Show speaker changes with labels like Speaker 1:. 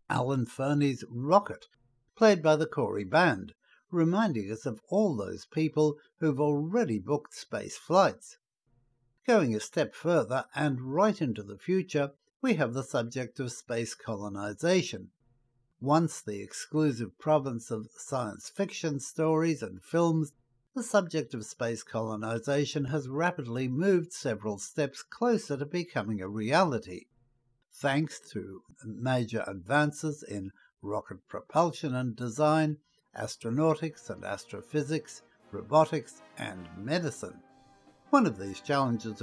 Speaker 1: Alan Fernie's Rocket, played by the Corey Band, reminding us of all those people who've already booked space flights. Going a step further and right into the future, we have the subject of space colonization. Once the exclusive province of science fiction stories and films, the subject of space colonization has rapidly moved several steps closer to becoming a reality, thanks to major advances in rocket propulsion and design, astronautics and astrophysics, robotics, and medicine. One of these challenges